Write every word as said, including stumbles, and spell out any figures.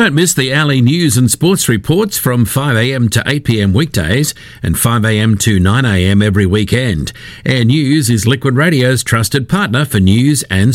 Don't miss the Alley news and sports reports from five a m to eight p m weekdays and five a m to nine a m every weekend. Air News is Liquid Radio's trusted partner for news and